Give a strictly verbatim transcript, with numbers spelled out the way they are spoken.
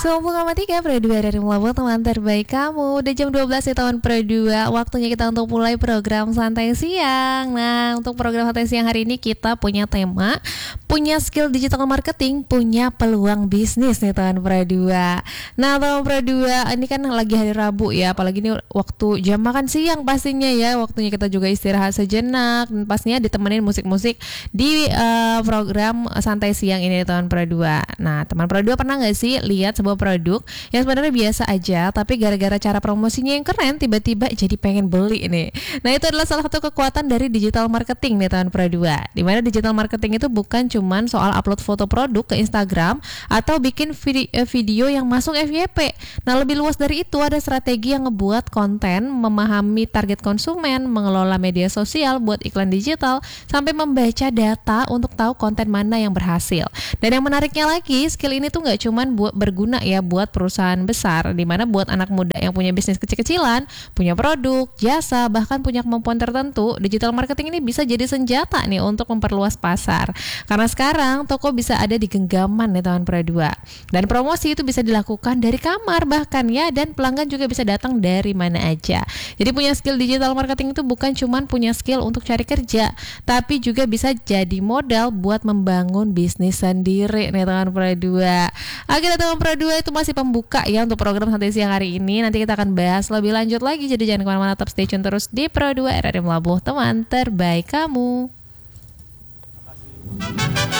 sembilan koma tiga Pro dua dari Melabuh, teman terbaik kamu. Udah jam dua belas di tahun Pro dua. Waktunya kita untuk mulai program Santai Siang. Nah, untuk program Santai Siang hari ini kita punya tema punya skill digital marketing, punya peluang bisnis nih teman Pro dua. Nah, teman Pro dua, ini kan lagi hari Rabu ya, apalagi ini waktu jam makan siang pastinya ya. Waktunya kita juga istirahat sejenak dan pastinya ditemenin musik-musik di uh, program Santai Siang ini teman Pro dua. Nah, teman Pro dua pernah nggak sih lihat sebuah produk yang sebenarnya biasa aja, tapi gara-gara cara promosinya yang keren tiba-tiba jadi pengen beli nih. Nah, itu adalah salah satu kekuatan dari digital marketing nih teman Pro dua. Dimana digital marketing itu bukan cuman soal upload foto produk ke Instagram atau bikin video yang masuk F Y P. Nah, lebih luas dari itu ada strategi yang ngebuat konten, memahami target konsumen, mengelola media sosial buat iklan digital, sampai membaca data untuk tahu konten mana yang berhasil. Dan yang menariknya lagi, skill ini tuh nggak cuman buat berguna ya buat perusahaan besar, dimana buat anak muda yang punya bisnis kecil-kecilan, punya produk, jasa, bahkan punya kemampuan tertentu, digital marketing ini bisa jadi senjata nih untuk memperluas pasar. Karena sekarang toko bisa ada di genggaman nih teman Pro dua. Dan promosi itu bisa dilakukan dari kamar bahkan ya, dan pelanggan juga bisa datang dari mana aja. Jadi punya skill digital marketing itu bukan cuman punya skill untuk cari kerja, tapi juga bisa jadi modal buat membangun bisnis sendiri nih teman Pro dua. Oke teman Pro dua, itu masih pembuka ya untuk program Santai Siang hari ini. Nanti kita akan bahas lebih lanjut lagi, jadi jangan kemana-mana, tetap stay tune terus di Pro dua R R I Melabuh, teman terbaik kamu.